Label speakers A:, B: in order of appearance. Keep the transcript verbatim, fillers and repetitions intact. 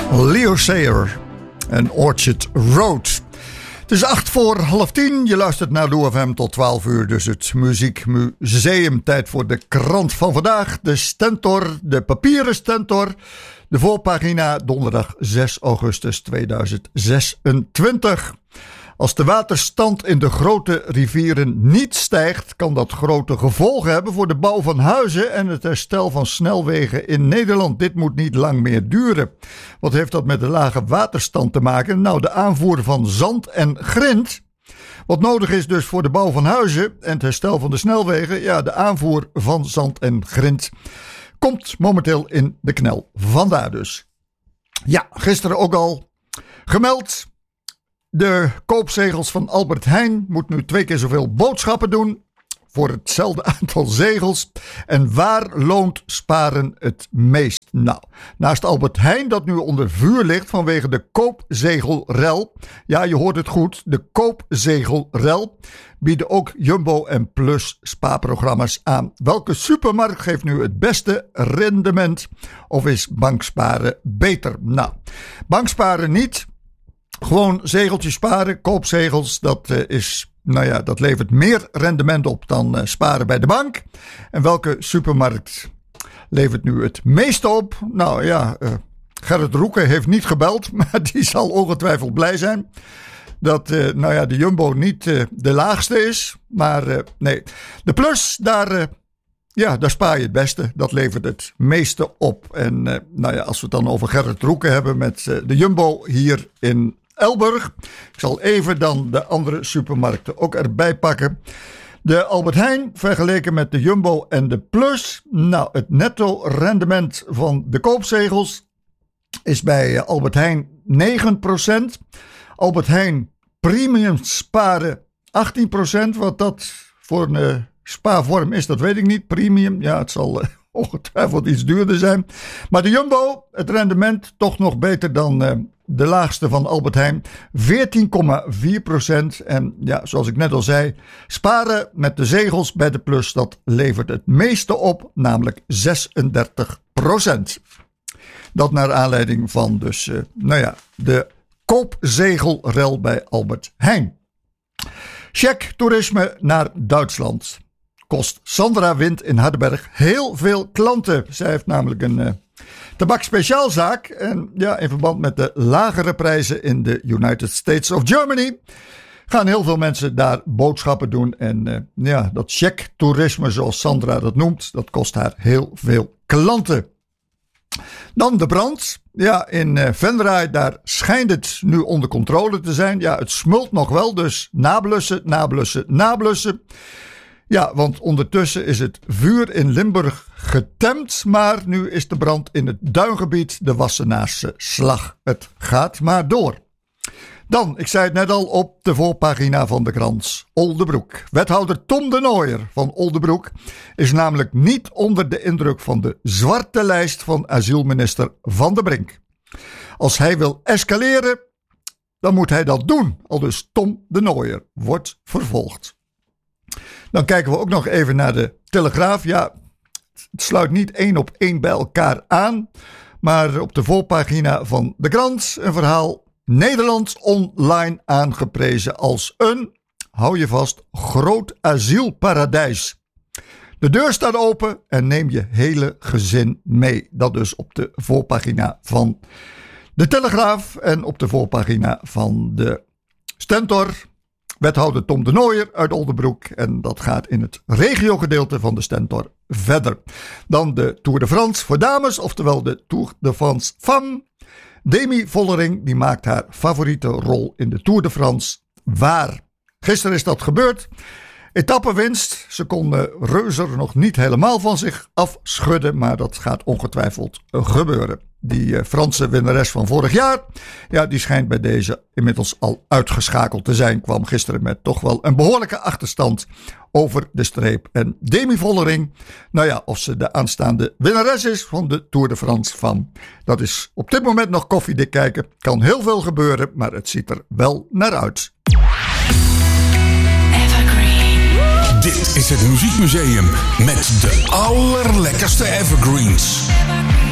A: Leo Sayer en Orchard Road. Het is acht voor half tien. Je luistert naar Lou F M tot twaalf uur. Dus het Muziekmuseum. Tijd voor de krant van vandaag. De Stentor, de papieren Stentor. De voorpagina donderdag zes augustus tweeduizend zesentwintig. Als de waterstand in de grote rivieren niet stijgt, kan dat grote gevolgen hebben voor de bouw van huizen en het herstel van snelwegen in Nederland. Dit moet niet lang meer duren. Wat heeft dat met de lage waterstand te maken? Nou, de aanvoer van zand en grind. Wat nodig is dus voor de bouw van huizen en het herstel van de snelwegen, ja, de aanvoer van zand en grind komt momenteel in de knel. Vandaar dus. Ja, gisteren ook al gemeld. De koopzegels van Albert Heijn moet nu twee keer zoveel boodschappen doen voor hetzelfde aantal zegels. En waar loont sparen het meest? Nou, naast Albert Heijn dat nu onder vuur ligt vanwege de koopzegelrel. Ja, je hoort het goed, de koopzegelrel bieden ook Jumbo en Plus spaarprogramma's aan. Welke supermarkt geeft nu het beste rendement? Of is banksparen beter? Nou, banksparen niet. Gewoon zegeltjes sparen, koopzegels, dat uh, is, nou ja, dat levert meer rendement op dan uh, sparen bij de bank. En welke supermarkt levert nu het meeste op? Nou ja, uh, Gerrit Roeke heeft niet gebeld, maar die zal ongetwijfeld blij zijn dat, uh, nou ja, de Jumbo niet uh, de laagste is. Maar uh, nee, de Plus, daar, uh, ja, daar spaar je het beste. Dat levert het meeste op. En uh, nou ja, als we het dan over Gerrit Roeke hebben met uh, de Jumbo hier in Elburg. Ik zal even dan de andere supermarkten ook erbij pakken. De Albert Heijn vergeleken met de Jumbo en de Plus. Nou, het netto rendement van de koopzegels is bij Albert Heijn negen procent. Albert Heijn premium sparen achttien procent. Wat dat voor een uh, spaarvorm is, dat weet ik niet. Premium, ja, het zal uh, ongetwijfeld iets duurder zijn. Maar de Jumbo, het rendement toch nog beter dan Uh, de laagste van Albert Heijn, veertien komma vier procent. En ja, zoals ik net al zei, sparen met de zegels bij de Plus, dat levert het meeste op, namelijk zesendertig procent. Dat naar aanleiding van dus, uh, nou ja, de koopzegelrel bij Albert Heijn. Check toerisme naar Duitsland. Kost Sandra Wind in Hardenberg heel veel klanten. Zij heeft namelijk een Uh, tabakspeciaalzaak en ja, in verband met de lagere prijzen in de United States of Germany gaan heel veel mensen daar boodschappen doen en uh, ja, dat checktoerisme zoals Sandra dat noemt, dat kost haar heel veel klanten. Dan de brand. Ja, in uh, Venray, daar schijnt het nu onder controle te zijn. Ja, het smult nog wel, dus nablussen, nablussen, nablussen. Ja, want ondertussen is het vuur in Limburg getemd, maar nu is de brand in het duingebied de Wassenaarse Slag. Het gaat maar door. Dan, ik zei het net al op de voorpagina van de krant, Oldebroek. Wethouder Tom de Nooijer van Oldebroek is namelijk niet onder de indruk van de zwarte lijst van asielminister Van der Brink. Als hij wil escaleren, dan moet hij dat doen, aldus Tom de Nooijer wordt vervolgd. Dan kijken we ook nog even naar de Telegraaf. Ja, het sluit niet één op één bij elkaar aan. Maar op de voorpagina van de krant een verhaal. Nederland online aangeprezen als een, hou je vast, groot asielparadijs. De deur staat open en neem je hele gezin mee. Dat dus op de voorpagina van de Telegraaf en op de voorpagina van de Stentor. Wethouder Tom de Nooijer uit Oldebroek. En dat gaat in het regiogedeelte van de Stentor verder. Dan de Tour de France voor dames, oftewel de Tour de France Femme. Demi Vollering die maakt haar favoriete rol in de Tour de France waar. Gisteren is dat gebeurd. Etappewinst. Ze kon uh, Reuser nog niet helemaal van zich afschudden, maar dat gaat ongetwijfeld uh, gebeuren. Die uh, Franse winnares van vorig jaar, ja, die schijnt bij deze inmiddels al uitgeschakeld te zijn. Kwam gisteren met toch wel een behoorlijke achterstand over de streep. En Demi Vollering, nou ja, of ze de aanstaande winnares is van de Tour de France van, dat is op dit moment nog koffiedik kijken. Kan heel veel gebeuren, maar het ziet er wel naar uit.
B: Dit is het Muziekmuseum met de allerlekkerste evergreens.